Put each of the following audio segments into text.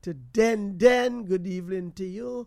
to Den. Good evening to you.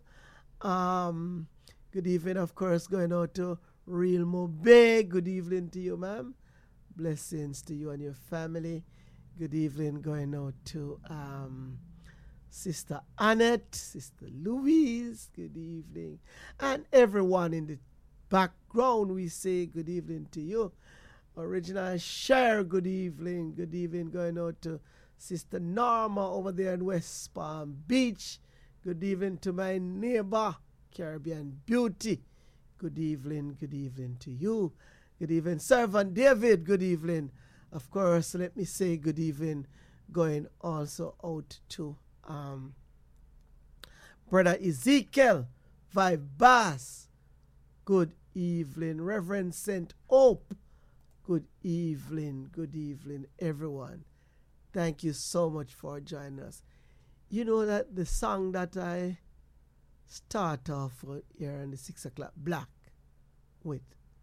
Good evening, of course, going out to Real Mobe. Good evening to you, ma'am. Blessings to you and your family. Good evening going out to Sister Annette, Sister Louise. Good evening. And everyone in the background, we say good evening to you. Original Share, good evening. Good evening going out to Sister Norma over there in West Palm Beach. Good evening to my neighbor, Caribbean Beauty. Good evening to you. Good evening, Servant David. Good evening. Of course, let me say good evening going also out to Brother Ezekiel, Vibe Bass. Good evening, Reverend St. Hope. Good evening, everyone. Thank you so much for joining us. You know that the song that I start off here in the 6 o'clock block with,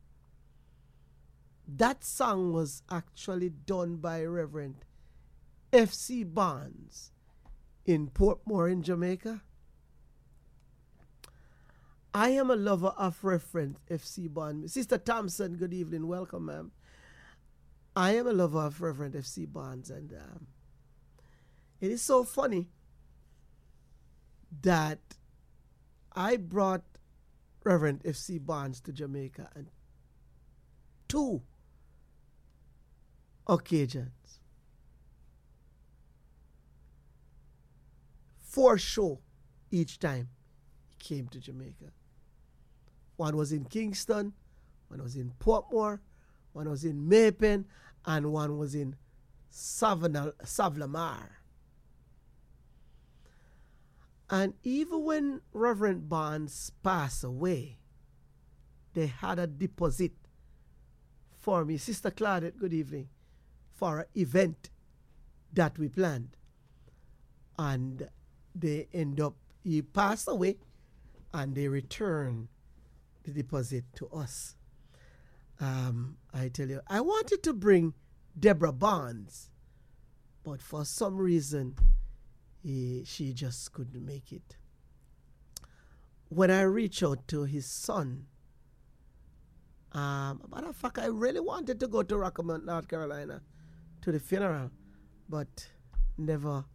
that song was actually done by Reverend F.C. Barnes in Portmore in Jamaica. I am a lover of Reverend F.C. Barnes. Sister Thompson, good evening. Welcome, ma'am. I am a lover of Reverend F.C. Barnes, and it is so funny that I brought Reverend F.C. Barnes to Jamaica on 2 occasions. 4 shows each time he came to Jamaica. One was in Kingston, one was in Portmore, one was in Maypen, and one was in Savlamar. And even when Reverend Barnes passed away, they had a deposit for me. Sister Claudette, good evening, for an event that we planned. And they end up, he passed away, and they returned the deposit to us. I tell you, I wanted to bring Deborah Barnes, but for some reason, she just couldn't make it. When I reached out to his son, matter of fact, I really wanted to go to Rockmount, North Carolina, to the funeral, but never,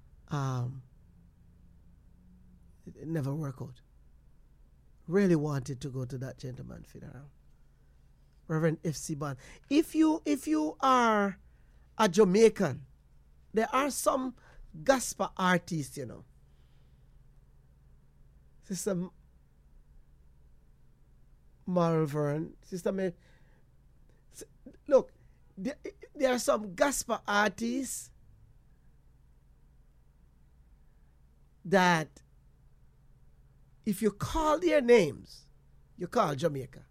it never worked out. Really wanted to go to that gentleman's funeral. Reverend F.C. Barnes. If you are a Jamaican, there are some gospel artists, you know. Sister Malvern, Sister May. Look, there are some gospel artists that if you call their names, you call Jamaica.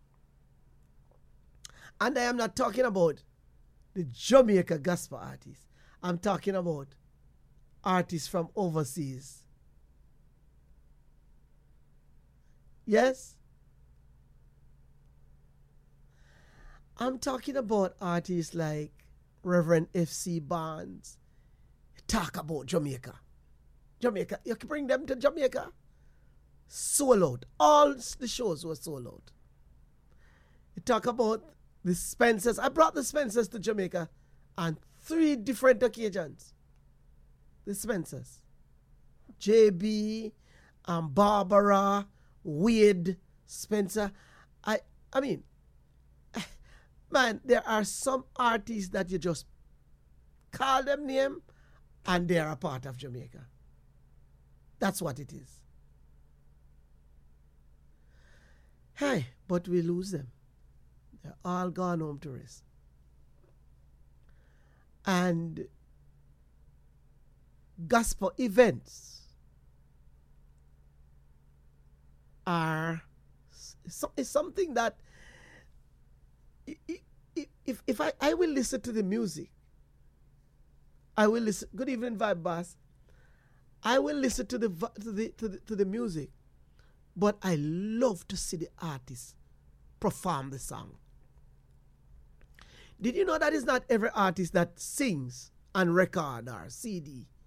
And I am not talking about the Jamaica gospel artists. I'm talking about artists from overseas. Yes? I'm talking about artists like Reverend F.C. Barnes. Talk about Jamaica. Jamaica. You can bring them to Jamaica. Sold out. All the shows were sold out. You talk about the Spencers. I brought the Spencers to Jamaica on 3 different occasions. The Spencers. JB, Barbara, Wade, Spencer. I mean, man, there are some artists that you just call them name and they are a part of Jamaica. That's what it is. Hey, but we lose them. They're all gone home to rest. And gospel events are something that if I will listen to the music, I will listen. Good evening, Vibe Bass. I will listen to the music, but I love to see the artist perform the song. Did you know that it's not every artist that sings and record or CD